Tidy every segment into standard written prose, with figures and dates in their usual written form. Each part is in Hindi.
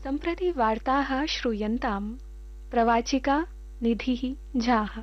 सम्प्रति वार्ताः श्रूयन्ताम् प्रवाचिका निधिः झाः।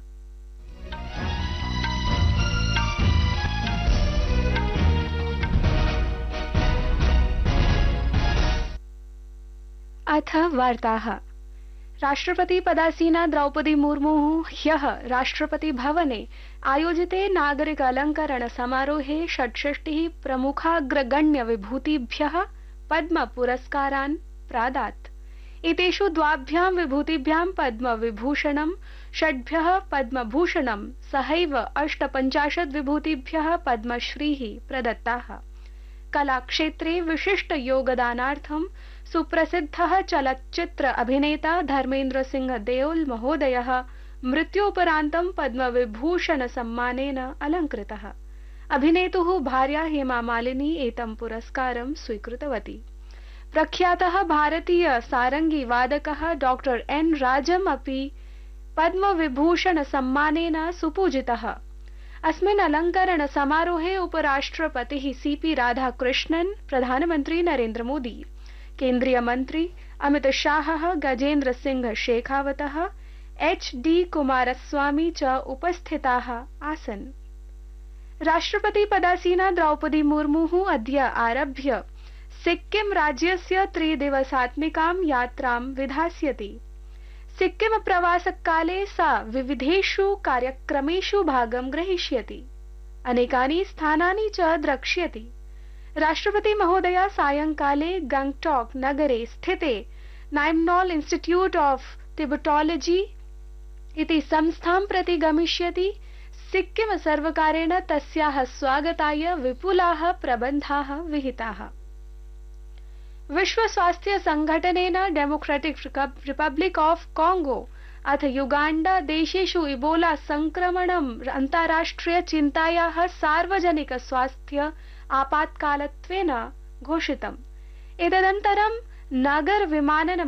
अथ वार्ताः। राष्ट्रपति पदासीना द्रौपदी मुर्मुः ह्यः राष्ट्रपति भवने आयोजिते नागरिक अलंकरण समारोहे 66 प्रमुखाग्रगण्य विभूतिभ्यः पद्म पुरस्कारान् प्रादात्। एतेषु द्वाभ्यां विभूतिभ्यां पद्म विभूषणं, 6 पद्मभूषणं सहैव 58 विभूतिभ्यः पद्मश्रीः प्रदत्ताः। कलाक्षेत्रे विशिष्ट योगदानार्थं सुप्रसिद्धः चलच्चित्र अभिनेता धर्मेन्द्र सिंह देओल महोदयः मृत्योपरान्तं पद्मविभूषण सम्मानेन अलङ्कृतः। अभिनेतुः भार्या हेमा मालिनी एतं पुरस्कारं स्वीकृतवती। प्रख्यातः भारतीय सारंगी वादकः डॉक्टर एन राजम् अपि पद्मविभूषण सम्मानेन सुपूजितः। अस्मिन् अलंकरण समारोहे उपराष्ट्रपतिः सीपी राधाकृष्णन्, प्रधानमन्त्री नरेन्द्र मोदी, केन्द्रीय मंत्री अमित शाहः, गजेन्द्र सिंह शेखावतः, एच.डी. कुमारस्वामी च उपस्थिताः आसन्। राष्ट्रपति पदासीना द्रौपदी मुर्मुः अद्य आरभ्य सिक्किम राज्यस्य 3 दिवसात्मिकां यात्रां विधास्यति। सिक्किम प्रवासकाले सा विविधेषु कार्यक्रमेषु भागं ग्रहीष्यति। अनेकानि स्थानानि च द्रक्ष्यति। राष्ट्रपति महोदया सायंकाले गंगटॉक नगरे स्थिते नाइम्नॉल इंस्टीट्यूट ऑफ टिबेटोलॉजी इति संस्थां प्रति गमिष्यति। सिक्किम सर्वकारेण तस्याः स्वागताय विपुलाः प्रबन्धाः विहिताः। विश्व स्वास्थ्य संघटनेन डेमोक्रेटिक रिपब्लिक ऑफ कांगो अथ युगांडा देशेषु इबोला संक्रमणम् अन्ताराष्ट्रिय चिन्तायाः सार्वजनिक स्वास्थ्य आपातकालत्वेन घोषितम्। एतदनन्तरं नागर विमानन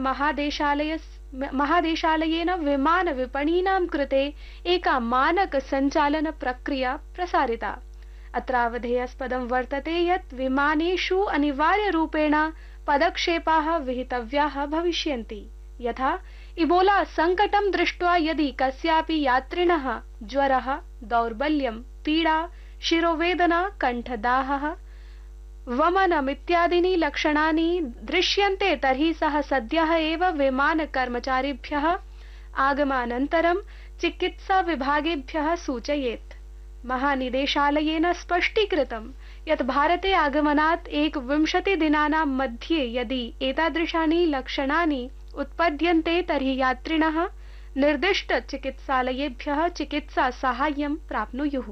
महादेशालयेन विमान विपणीनां कृते एका मानक सञ्चालन प्रक्रिया प्रसारिता। अत्रावधेयास्पदं वर्तते यत् विमानेषु अनिवार्यरूपेण पदक्षेपाः विहितव्याः भविष्यन्ति। यथा इबोला संकटं दृष्ट्वा यदि कस्यापि यात्रिणः ज्वरः, दौर्बल्यं, पीडा, शिरोवेदना, कण्ठदाहः, वमनम् इत्यादीनि लक्षणानि दृश्यन्ते तर्हि सः सद्यः एव विमान कर्मचारिभ्यः आगमनानन्तरं चिकित्सा विभागेभ्यः सूचयेत्। महानिदेशालयेन स्पष्टीकृतं यत् भारते आगमनात् 21 दिनानां मध्ये यदि एतादृशानि लक्षणानि उत्पद्यन्ते तर्हि यात्रिणः निर्दिष्ट चिकित्सालयेभ्यः चिकित्सा साहाय्यं प्राप्नुयुः।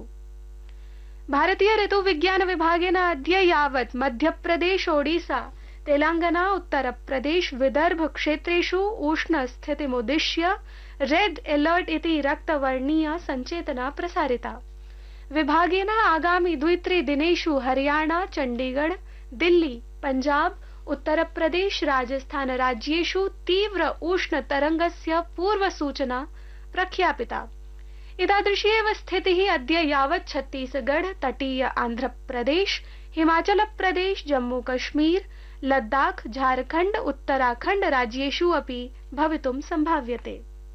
भारतीय ऋतुविज्ञान विभागेन अद्य यावत् मध्यप्रदेश, ओडिशा, तेलंगाना, उत्तरप्रदेश, विदर्भ क्षेत्रेषु उष्णस्थितिमुद्दिश्य रेड अलर्ट इति रक्तवर्णीय सञ्चेतना प्रसारिता। विभागेन आगामि 2-3 दिनेषु हरियाणा, चण्डीगढ़, दिल्ली, पंजाब, उत्तरप्रदेश, राजस्थान राज्येषु तीव्र उष्णतरङ्गस्य पूर्वसूचना प्रख्यापिता। एतादृशी एव स्थितिः अद्य यावत् छत्तीसगढ़, तटीय आन्ध्रप्रदेश, हिमाचल प्रदेश, जम्मू कश्मीर, लद्दाख, झारखंड, उत्तराखंड राज्येषु अपि भवितुं संभाव्यते।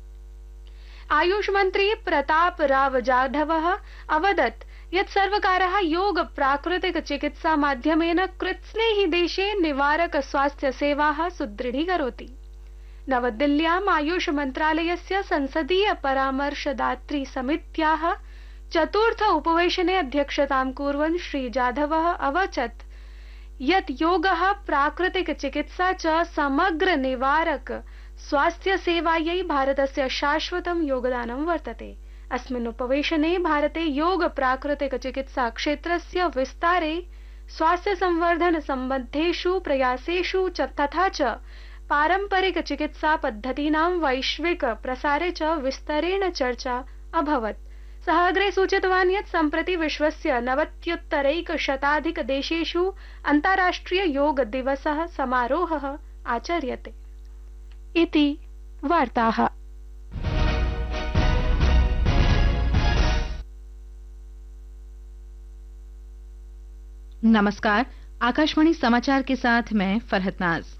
आयुष मंत्री प्रताप राव जाधवः अवदत् यत् सर्वकारः योग प्राकृतिक चिकित्सा माध्यमेन कृत्स्नेहि देशे निवारक स्वास्थ्य सेवाः सुदृढीकरोति। नवदिल्ल्याम् आयुष मन्त्रालयस्य संसदीय परामर्शदात्री समित्याः 4th उपवेशने अध्यक्षतां कुर्वन् श्री जाधवः अवचत् यत् योगः, प्राकृतिक चिकित्सा च समग्र निवारक स्वास्थ्य सेवायै भारतस्य शाश्वतं योगदानं वर्तते। अस्मिन् उपवेशने भारते योग प्राकृतिक चिकित्सा क्षेत्रस्य विस्तारे, स्वास्थ्य संवर्धन सम्बद्धेषु प्रयासेषु तथा च पारंपरिक चिकित्सा पद्धतीनां वैश्विक प्रसारे च विस्तरेण चर्चा अभवत्। सः अग्रे सूचितवान् यत् सम्प्रति विश्वस्य 90-उत्तरैकशताधिक देशेषु अन्ताराष्ट्रिय योग दिवसः समारोहः आचर्यते। इति वार्ताः। नमस्कार, आकाशवाणी समाचार के साथ मैं फरहत नाज।